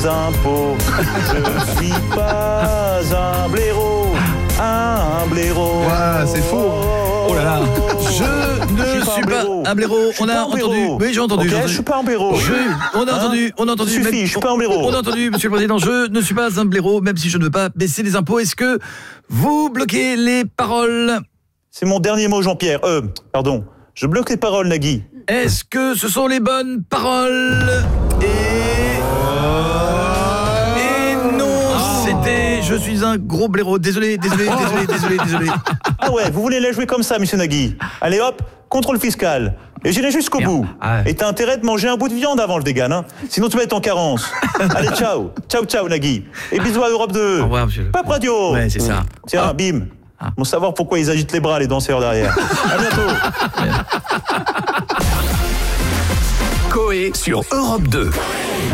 impôts. Je ne suis pas un blaireau. Un blaireau. Ouais, c'est faux. Oh là là. Je ne suis pas un blaireau. On a entendu. Oui, j'ai entendu. Ok, je suis pas un blaireau. On a entendu. Ça suffit, je suis pas un blaireau. On a entendu, Monsieur le Président. Je ne suis pas un blaireau, même si je ne veux pas baisser les impôts. Est-ce que vous bloquez les paroles? C'est mon dernier mot, Jean-Pierre. Pardon. Je bloque les paroles, Nagui. Est-ce que ce sont les bonnes paroles? Et non, c'était je suis un gros blaireau. Désolé. Ah ouais, vous voulez la jouer comme ça, monsieur Nagui. Allez hop, contrôle fiscal. Et j'irai jusqu'au bout. Et t'as intérêt de manger un bout de viande avant le vegan, hein. Sinon tu vas être en carence. Allez, ciao. Ciao, Nagui. Et bisous à Europe 2. Au revoir, monsieur. Pop Radio. Ouais, c'est ça. Tiens, bim. Bon, savoir pourquoi ils agitent les bras, les danseurs derrière. À bientôt. Coé sur Europe 2.